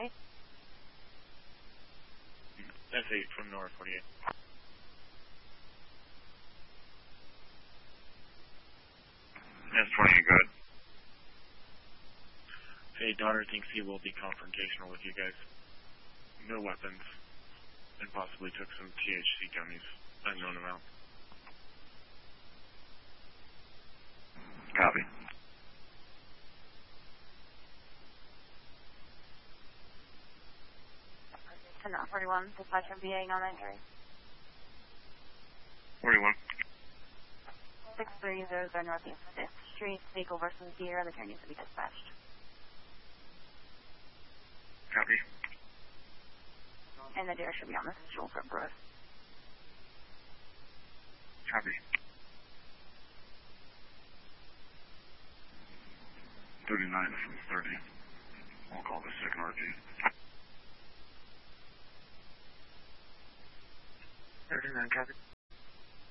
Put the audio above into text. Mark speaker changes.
Speaker 1: 48?
Speaker 2: That's 8 from North 48.
Speaker 3: That's 28, good.
Speaker 2: Hey, Daughter thinks he will be confrontational with you guys. No weapons. And possibly took some THC gummies. Unknown amount.
Speaker 3: Copy.
Speaker 1: Send out 41, dispatch from VA, non-injury.
Speaker 3: 41.
Speaker 1: 6300 Northeast 5th Street, vehicle versus deer, the train needs to be dispatched.
Speaker 3: Copy.
Speaker 1: And the deer should be on the Schulford Road.
Speaker 3: Copy. 39 from 30. I'll call the second RG.
Speaker 2: 39, copy.